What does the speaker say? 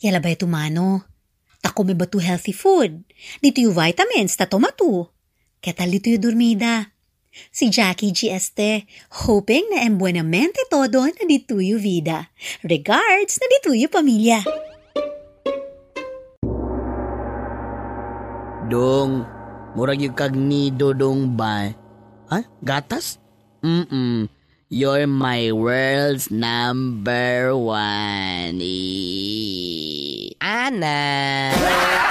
Yala ba ito mano? Tako may batu healthy food. Dito yung vitamins ta tomato. Kaya dito yung dormida. Si Jackie GST, hoping na buenamente todo na dito yung vida. Regards na dito yung pamilya. Dong, murag yung kagnido dong ba? Ha? Gatas? You're my world's number one. Ana!